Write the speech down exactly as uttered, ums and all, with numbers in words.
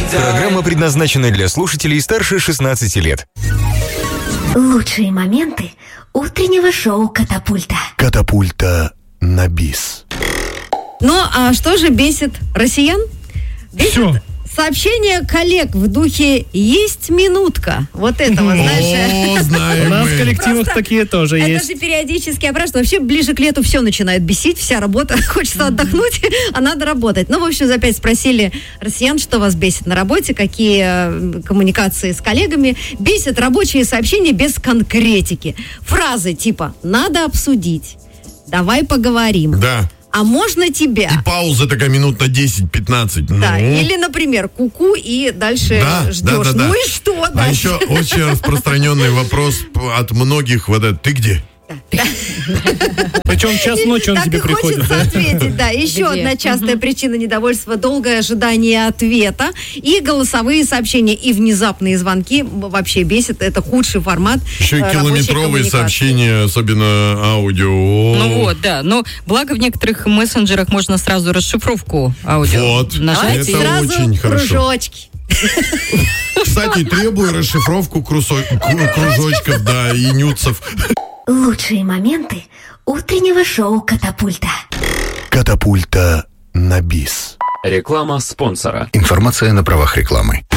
Программа предназначена для слушателей старше шестнадцати лет. Лучшие моменты утреннего шоу «Катапульта». Катапульта на бис. Ну, а что же бесит россиян? Бесит Все. сообщение коллег в духе «есть минутка». Вот этого, знаешь. О, знаем У нас в мы. коллективах Просто такие тоже Это есть. же периодически опрашивают. Вообще ближе к лету все начинает бесить, вся работа. Хочется отдохнуть, а надо работать. Ну, в общем, опять спросили россиян, что вас бесит на работе, какие э, коммуникации с коллегами. Бесит рабочие сообщения без конкретики. Фразы типа «надо обсудить», «давай поговорим», Да. «а можно тебя?» И пауза такая минут на десять-пятнадцать. Да, Ну. или, например, ку-ку и дальше Да, ждешь. да, да, да. Ну и что А дальше? еще очень распространенный вопрос от многих. Вот это, ты где? Причем час ночи он Так тебе и приходит. хочется да? ответить, да. Еще Где? одна частая причина недовольства — долгое ожидание ответа и голосовые сообщения, и внезапные звонки вообще бесит. Это худший формат Еще и э, рабочей километровые коммуникации. сообщения, особенно аудио. О. Ну вот, да. Но благо в некоторых мессенджерах можно сразу расшифровку аудио Вот. нажать. Это и- Сразу очень хорошо. кружочки. Кстати, требую расшифровку крусо- кру- кружочков, да, и нюцев. Лучшие моменты утреннего шоу «Катапульта». Катапульта на бис. Реклама спонсора. Информация на правах рекламы.